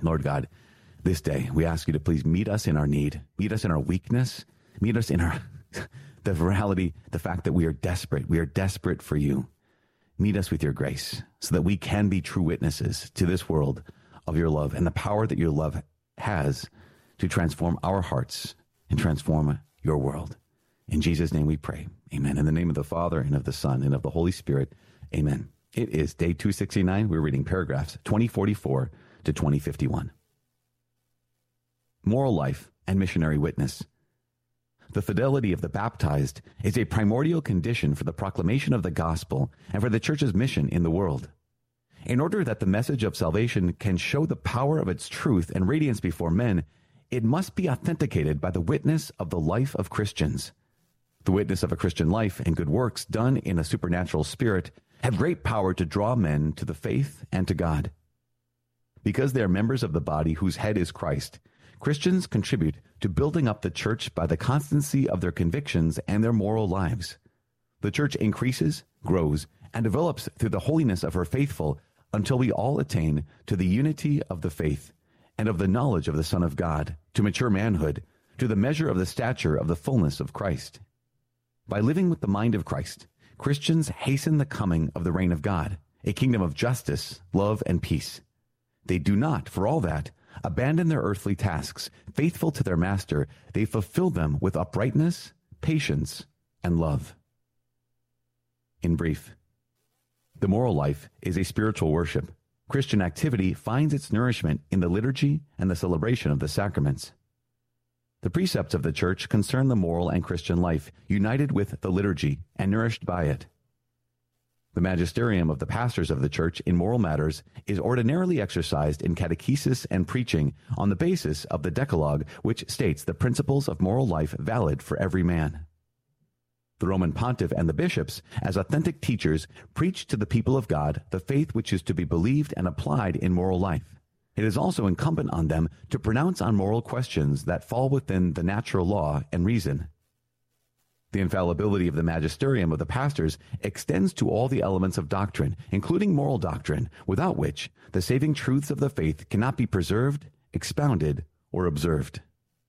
Lord God, this day we ask you to please meet us in our need, meet us in our weakness, meet us in our the reality, the fact that we are desperate. We are desperate for you. Meet us with your grace so that we can be true witnesses to this world of your love and the power that your love has to transform our hearts and transform your world. In Jesus' name we pray. Amen. In the name of the Father and of the Son and of the Holy Spirit. Amen. It is day 269. We're reading paragraphs 2044 to 2051. Moral life and missionary witness. The fidelity of the baptized is a primordial condition for the proclamation of the gospel and for the church's mission in the world. In order that the message of salvation can show the power of its truth and radiance before men, it must be authenticated by the witness of the life of Christians. The witness of a Christian life and good works done in a supernatural spirit have great power to draw men to the faith and to God. Because they are members of the body whose head is Christ, Christians contribute to building up the church by the constancy of their convictions and their moral lives. The church increases, grows, and develops through the holiness of her faithful until we all attain to the unity of the faith and of the knowledge of the Son of God, to mature manhood, to the measure of the stature of the fullness of Christ. By living with the mind of Christ, Christians hasten the coming of the reign of God, a kingdom of justice, love, and peace. They do not, for all that, abandon their earthly tasks. Faithful to their master, they fulfill them with uprightness, patience, and love. In brief, the moral life is a spiritual worship. Christian activity finds its nourishment in the liturgy and the celebration of the sacraments. The precepts of the church concern the moral and Christian life, united with the liturgy and nourished by it. The magisterium of the pastors of the church in moral matters is ordinarily exercised in catechesis and preaching on the basis of the Decalogue, which states the principles of moral life valid for every man. The Roman pontiff and the bishops, as authentic teachers, preach to the people of God the faith which is to be believed and applied in moral life. It is also incumbent on them to pronounce on moral questions that fall within the natural law and reason. The infallibility of the magisterium of the pastors extends to all the elements of doctrine, including moral doctrine, without which the saving truths of the faith cannot be preserved, expounded, or observed.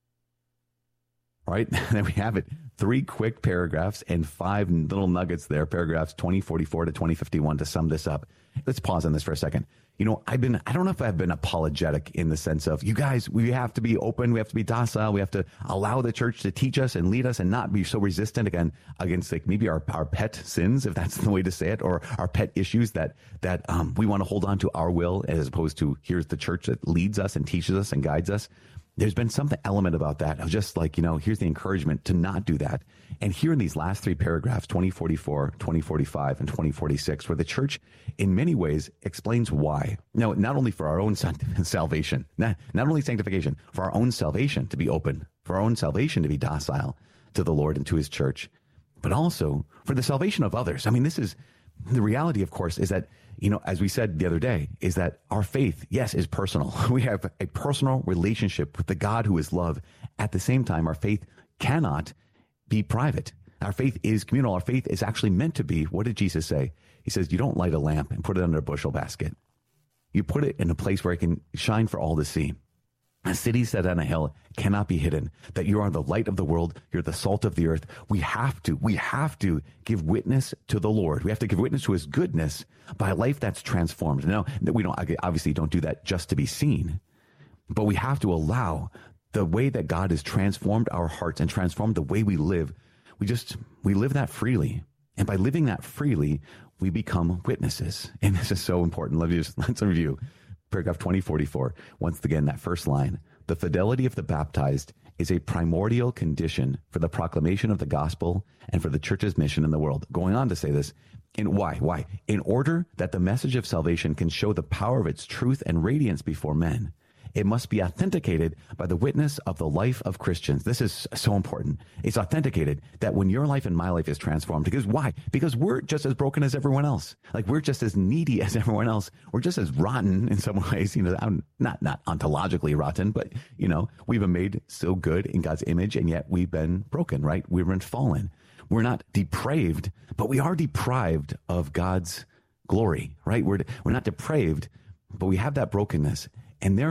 All right, there we have it. 3 quick paragraphs and 5 little nuggets there, paragraphs 2044 to 2051 to sum this up. Let's pause on this for a second. You know, I don't know if I've been apologetic in the sense of, you guys, we have to be open, we have to be docile, we have to allow the church to teach us and lead us and not be so resistant against like maybe our pet sins, if that's the way to say it, or our pet issues that we want to hold on to our will as opposed to here's the church that leads us and teaches us and guides us. There's been something element about that of just like, you know, here's the encouragement to not do that. And here in these last 3 paragraphs, 2044, 2045, and 2046, where the church in many ways explains why. Now, not only for our own salvation, not only sanctification, for our own salvation to be open, for our own salvation to be docile to the Lord and to his church, but also for the salvation of others. I mean, this is the reality, of course, is that, you know, as we said the other day, is that our faith, yes, is personal. We have a personal relationship with the God who is love. At the same time, our faith cannot be private. Our faith is communal. Our faith is actually meant to be, what did Jesus say? He says, you don't light a lamp and put it under a bushel basket. You put it in a place where it can shine for all to see. A city set on a hill cannot be hidden. That you are the light of the world. You're the salt of the earth. We have to give witness to the Lord. We have to give witness to his goodness by a life that's transformed. Now, we obviously don't do that just to be seen, but we have to allow the way that God has transformed our hearts and transformed the way we live. We live that freely. And by living that freely, we become witnesses. And this is so important. Let's review. Paragraph 2044, once again, that first line, the fidelity of the baptized is a primordial condition for the proclamation of the gospel and for the church's mission in the world. Going on to say this, and why? In order that the message of salvation can show the power of its truth and radiance before men, it must be authenticated by the witness of the life of Christians. This is so important. It's authenticated that when your life and my life is transformed. Because why? Because we're just as broken as everyone else. Like we're just as needy as everyone else. We're just as rotten in some ways. You know, not ontologically rotten, but you know, we've been made so good in God's image, and yet we've been broken. Right? We've been fallen. We're not depraved, but we are deprived of God's glory. Right? We're not depraved, but we have that brokenness. And therefore,